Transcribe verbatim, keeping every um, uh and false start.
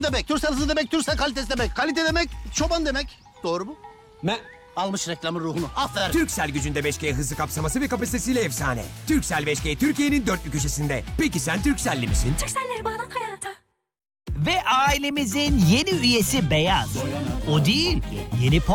demek, Türksel hızı demek, Türksel kalitesi demek. Kalite demek, çoban demek. Doğru mu? Me Almış reklamın ruhunu. Aferin. Türksel gücünde beş G hızı kapsaması ve kapasitesiyle efsane. Türksel beş G Türkiye'nin dört bir köşesinde. Peki sen Türkcelli misin? Türkcell'leri bağlan hayata. Ve ailemizin yeni üyesi Beyaz. O değil, yeni